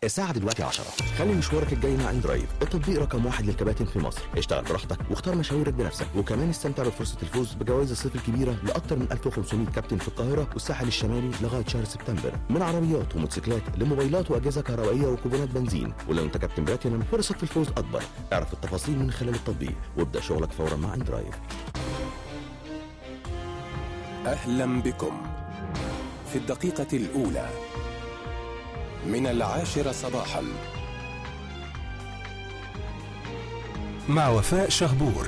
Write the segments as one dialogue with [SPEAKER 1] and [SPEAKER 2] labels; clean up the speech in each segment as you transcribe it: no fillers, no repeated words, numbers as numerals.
[SPEAKER 1] الساعة دلوقتي 10. خلي مشوارك الجاي مع اندرايف التطبيق رقم 1 للكباتن في مصر. اشتغل براحتك واختار مشاويرك بنفسك، وكمان استمتع بفرصة الفوز بجوائز الصيف الكبيرة لأكثر من 1500 كابتن في القاهرة والساحل الشمالي لغاية شهر سبتمبر، من عربيات وموتوسيكلات لموبايلات وأجهزة كهربائية وكوبونات بنزين. ولو انت كابتن بلاتينم فرصك في الفوز أكبر. اعرف التفاصيل من خلال التطبيق وابدأ شغلك فورا مع اندرايف.
[SPEAKER 2] أهلا بكم في الدقيقة الأولى من 10 صباحا مع وفاء شهبور.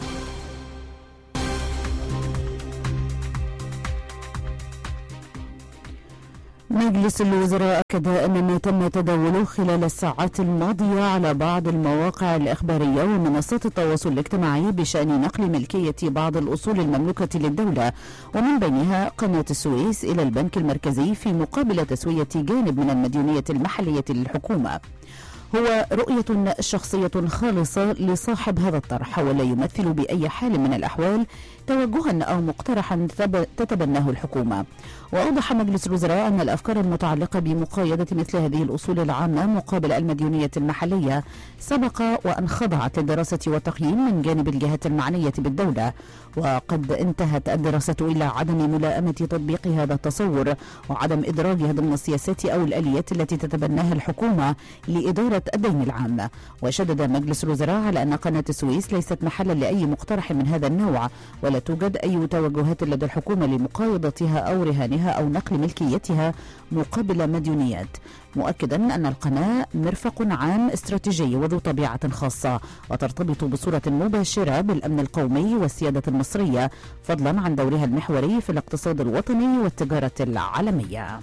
[SPEAKER 3] مجلس الوزراء أكد أن ما تم تداوله خلال الساعات الماضية على بعض المواقع الإخبارية ومنصات التواصل الاجتماعي بشأن نقل ملكية بعض الأصول المملوكة للدولة ومن بينها قناة السويس إلى البنك المركزي في مقابل تسوية جانب من المديونية المحلية للحكومة هو رؤية شخصية خالصة لصاحب هذا الطرح، ولا يمثل بأي حال من الأحوال توجها أو مقترحا تتبناه الحكومة. وأوضح مجلس الوزراء أن الأفكار المتعلقة بمقايضة مثل هذه الأصول العامة مقابل المديونية المحلية سبق وأن خضعت للدراسة والتقييم من جانب الجهات المعنية بالدولة، وقد انتهت الدراسة إلى عدم ملائمة تطبيق هذا التصور وعدم إدراجها ضمن السياسات أو الآليات التي تتبناها الحكومة لإدارة الدين العام. وشدد مجلس الوزراء على أن قناة السويس ليست محلا لأي مقترح من هذا النوع، ولا توجد أي توجهات لدى الحكومة لمقايضتها أو رهانها أو نقل ملكيتها مقابل مديونيات، مؤكدا أن القناة مرفق عام استراتيجي وذو طبيعة خاصة وترتبط بصورة مباشرة بالأمن القومي والسيادة المصرية، فضلا عن دورها المحوري في الاقتصاد الوطني والتجارة العالمية.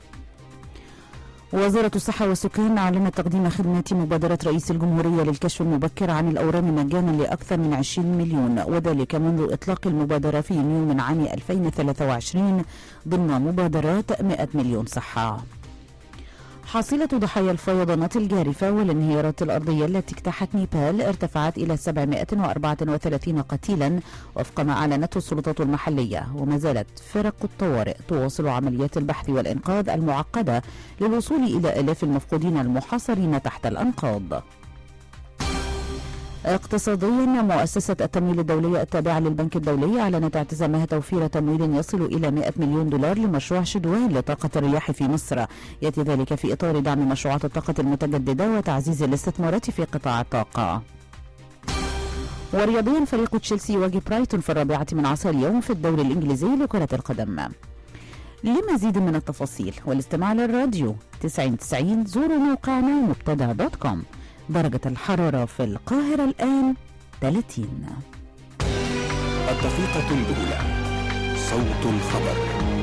[SPEAKER 3] وزارة الصحة والسكان أعلنت تقديم خدمات مبادرة رئيس الجمهورية للكشف المبكر عن الأورام مجانا لأكثر من 20 مليون، وذلك منذ إطلاق المبادرة في يونيو من عام 2023 ضمن مبادرات 100 مليون صحة. حصيلة ضحايا الفيضانات الجارفة والانهيارات الأرضية التي اجتاحت نيبال ارتفعت إلى 734 قتيلا وفق ما أعلنته السلطات المحلية، وما زالت فرق الطوارئ تواصل عمليات البحث والإنقاذ المعقدة للوصول إلى آلاف المفقودين المحاصرين تحت الأنقاض. اقتصاديا، مؤسسة التمويل الدولية التابعة للبنك الدولي أعلنت اعتزامها توفير تمويل يصل إلى 100 مليون دولار لمشروع شدوان لطاقة الرياح في مصر، يأتي ذلك في إطار دعم مشروعات الطاقة المتجددة وتعزيز الاستثمارات في قطاع الطاقة. ورياضيا، فريق تشيلسي يواجه برايتون في 14 اليوم في الدوري الإنجليزي لكرة القدم. لمزيد من التفاصيل والاستماع للراديو 90 زوروا موقعنا مبتدأ.com. درجة الحرارة في القاهرة الآن 30.
[SPEAKER 2] الدقيقة الأولى، صوت الخبر.